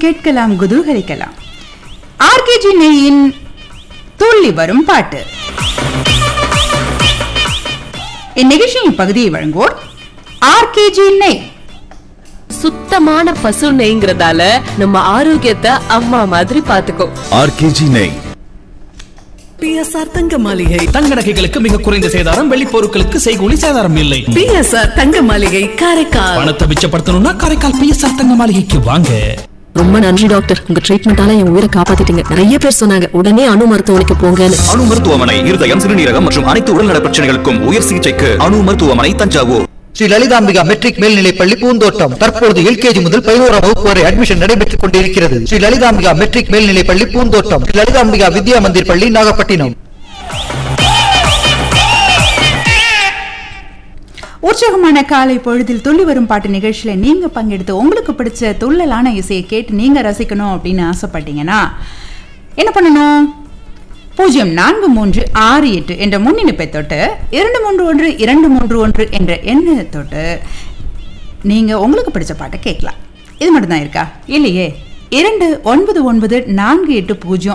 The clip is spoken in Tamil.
கேட்கலாம், குதூகலிக்கலாம். ஆர்கேஜி நெய்யின் துள்ளி வரும் பாட்டு. இந்நிகழ்ச்சியின் பகுதியை வழங்குவோர் ஆர்கேஜி நெய். சுத்தமான பசு நெய்ங்கிறதால நம்ம ஆரோக்கியத்தை அம்மா மாதிரி பாத்துக்கோ. ஆர்கேஜி நெய். பிஎஸ்ஆர் தங்க மாளிகை. தங்க நகைகளுக்கு மிக குறைந்த சேதாரம், வெள்ளி பொருட்களுக்கு செய்கூலி சேதாரம் இல்லை. பிஎஸ்ஆர் தங்க மாளிகை, காரைக்கால். பணத்தை மிச்சப்படுத்தணும்னா காரைக்கால் பிஎஸ்ஆர் தங்க மாளிகைக்கு வாங்க. ரொம்ப நன்றி டாக்டர், உங்க ட்ரீட்மெண்டால என் உயிரை காப்பாத்திட்டீங்க. நிறைய பேர் சொன்னாங்க உடனே அணு மருத்துவமனைக்கு போங்கன்னு. அணு மருத்துவமனை இருதயம், சிறுநீரகம் மற்றும் அனைத்து உடல்நல பிரச்சனைகளுக்கும் உயர் சிகிச்சைக்கு அணு மருத்துவமனை, தஞ்சாவூர். ஸ்ரீ லலிதாம்பிகா மெட்ரிக் மேல்நிலைப்பள்ளி பூந்தோட்டம். தற்பொழுது எல்கேஜி முதல் 11ஆம் வகுப்பு வரை அட்மிஷன் நடைபெற்றுக் கொண்டிருக்கிறது. ஸ்ரீ லலிதாம்பிகா மெட்ரிக் மேல்நிலைப்பள்ளி பூந்தோட்டம். ஸ்ரீ லலிதாம்பிகா வித்யா மந்திர் பள்ளி, நாகப்பட்டினம். உற்சாகமான காலை பொழுதில் துள்ளி வரும் பாட்டு நிகழ்ச்சியில நீங்க பங்கெடுத்து உங்களுக்கு பிடிச்ச துள்ளலான இசையை கேட்டு நீங்க ரசிக்கணும் அப்படின்னு ஆசைப்பட்டீங்கன்னா என்ன பண்ணணும்? 043668 என்ற முன்னிணைப்பை தொட்டு 231 என்ற எண்ணை தொட்டு நீங்க உங்களுக்கு பிடிச்ச பாட்டை கேட்கலாம். இது மட்டும் தான் இருக்கா? இல்லையே. 299480